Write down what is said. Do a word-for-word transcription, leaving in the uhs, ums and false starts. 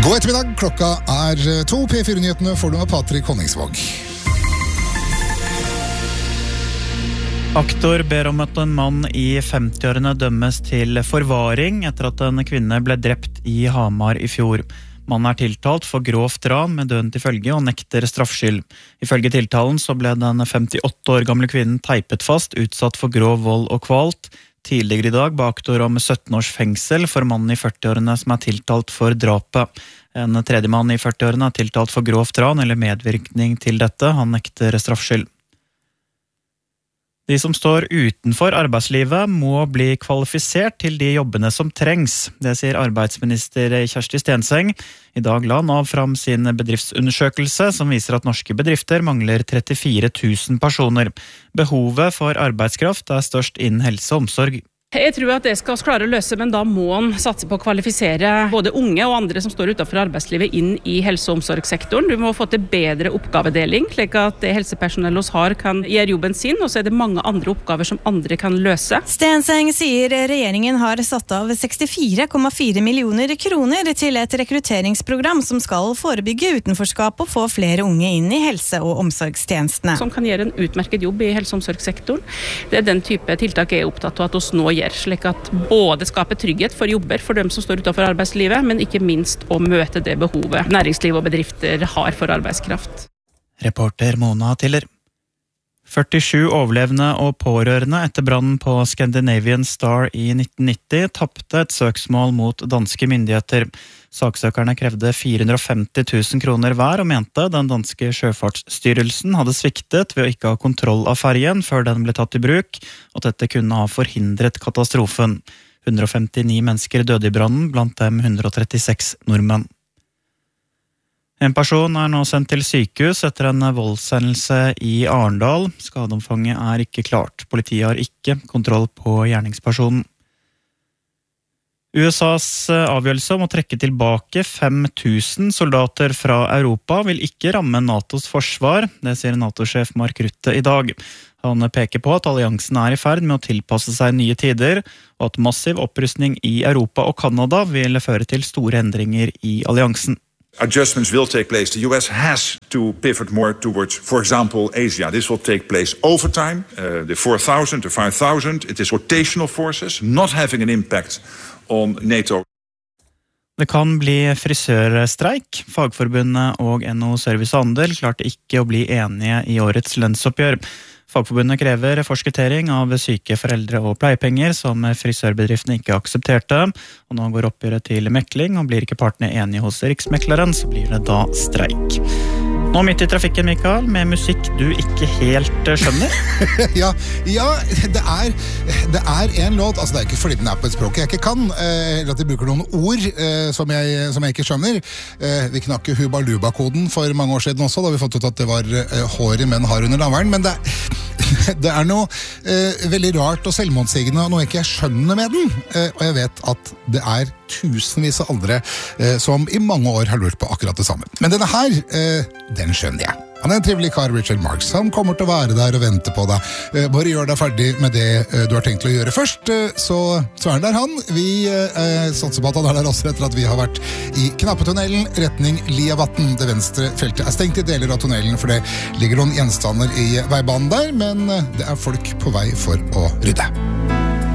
God ettermiddag, klokka er to. P fire-nyhetene får du med Patrik Honningsvåg. Aktor ber om at en mann i femti-årene dømmes til forvaring etter at en kvinne ble drept i Hamar i fjor. Mannen er tiltalt for grovt ran med døden til følge og nekter straffskyld. Ifølge tiltalen så ble den femtiåtte år gamle kvinnen teipet fast, utsatt for grov vold og kvalt. Tidligere i dag ba aktor om sytten års fengsel for mannen i førti-årene som er tiltalt for drapet. En tredje mann i førti-årene er tiltalt for grovt ran eller medvirkning til dette. Han nekter straffskyld. De som står utenfor arbeidslivet må bli kvalifisert til de jobbene som trengs. Det sier arbeidsminister Kjersti Stenseng. I dag la Nav fram sin bedriftsundersøkelse som viser at norske bedrifter mangler trettifire tusen personer. Behovet for arbeidskraft er størst innen helse og omsorg. Jeg tror at det skal vi klare å løse, men da må man satse på å kvalifisere både unge og andre som står utenfor arbeidslivet inn i helse- og omsorgssektoren. Du må få til bedre oppgavedeling, slik at det helsepersonellet hos har kan gjøre jobben sin, og så er det mange andre oppgaver som andre kan løse. Stenseng sier regjeringen har satt av sekstifire komma fire millioner kroner til et rekrutteringsprogram som skal forebygge utenforskap og få flere unge inn i helse- og omsorgstjenestene. Som kan gjøre en utmerket jobb i helse- og omsorgssektoren. Det er den type tiltak jeg er opptatt av at oss nå gjør. Slik at både skaper trygghet for jobber for dem som står utenfor arbeidslivet, men ikke minst å møte det behovet næringsliv og bedrifter har for arbeidskraft. Reporter Mona Tiller. førtisju overlevende og pårørende etter brannen på Scandinavian Star i nitten nitti tappte et søksmål mot danske myndigheter. Saksøkerne krevde fire hundre og femti tusen kroner hver og mente den danske sjøfartsstyrelsen hadde sviktet ved å ikke ha kontroll av fergen før den ble tatt i bruk, og at dette kunne ha forhindret katastrofen. hundre og femtini mennesker døde i brannen, blant dem hundre og trettiseks nordmenn. En person er nå sendt til sykehus etter en voldshendelse i Arendal. Skadeomfanget er ikke klart. Politiet har ikke kontroll på gjerningspersonen. U S A's avgjørelse om å trekke tilbake fem tusen soldater fra Europa vil ikke ramme NATOs forsvar, det sier NATO-sjef Mark Rutte i dag. Han peker på at alliansen er i ferd med å tilpasse seg nye tider, og at massiv opprustning i Europa og Kanada vil føre til store endringer i alliansen. Adjustments will take place. The U S has to pivot more towards, for example, Asia. This will take place over time. Uh, the four thousand, the five thousand, it is rotational forces, not having an impact on NATO. Det kan bli frisørstreik. Fagforbundet og N H O Service og Handel klarte ikke å bli enige i årets lønnsoppgjør. Fagforbundet krever forskuttering av syke foreldre og pleiepenger som frisørbedriftene ikke aksepterte, og nå går oppgjøret til mekling, og blir ikke partene enige hos Riksmekleren, så blir det da streik. Nå midt i trafikken, Mikael, med musikk du ikke helt skjønner. ja, ja det, er, det er en låt, altså det er ikke fordi den er på et språk jeg ikke kan, eh, eller at de bruker noen ord eh, som, jeg, som jeg ikke skjønner. Eh, vi knakk Huba-Luba-koden for mange år siden også, da vi fått ut at det var eh, hår i menn har under navlen, men det, det er noe eh, veldig rart og selvmotsigende, og noe ikke jeg skjønner med den. Eh, og jeg vet at det er tusenvis av andre eh, som i mange år har lurt på akkurat det samme. Men denne her, eh, den skjønner jeg. Han er en trivelig kar, Richard Marx. Han kommer til å være der og vente på deg. Eh, bare gjør deg ferdig med det eh, du har tenkt å gjøre først, eh, så, så er han der han. Vi eh, satser på at han er der også etter at vi har vært i Knappetunnelen, retning Liavatn. Det venstre feltet er stengt i deler av tunnelen, for det ligger noen gjenstander i veibanen der, men eh, det er folk på vei for å rydde.